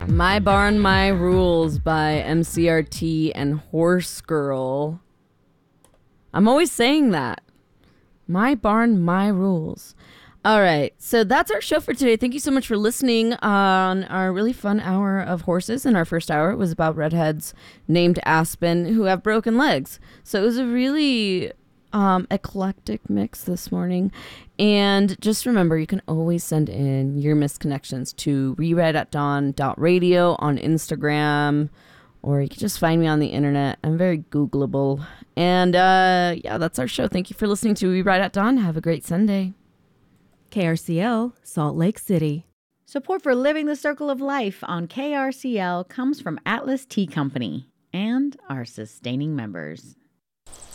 My Barn, My Rules by MCRT and Horse Girl. I'm always saying that. My Barn, My Rules. All right, so that's our show for today. Thank you so much for listening on our really fun hour of horses. In our first hour, it was about redheads named Aspen who have broken legs. So it was a really eclectic mix this morning. And just remember, you can always send in your misconnections to rewrite@dawn.radio on Instagram, or you can just find me on the internet. I'm very Googleable. And yeah, that's our show. Thank you for listening to Rewrite at Dawn. Have a great Sunday. KRCL, Salt Lake City. Support for Living the Circle of Life on KRCL comes from Atlas Tea Company and our sustaining members.